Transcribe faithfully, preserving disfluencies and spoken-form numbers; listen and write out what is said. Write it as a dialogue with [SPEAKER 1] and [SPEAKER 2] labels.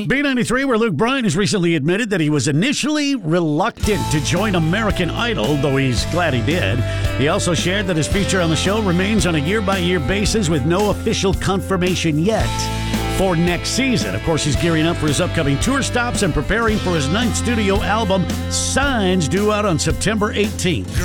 [SPEAKER 1] B ninety-three, where Luke Bryan has recently admitted that he was initially reluctant to join American Idol, though he's glad he did. He also shared that his future on the show remains on a year-by-year basis with no official confirmation yet for next season. Of course, he's gearing up for his upcoming tour stops and preparing for his ninth studio album, Signs, due out on September eighteenth.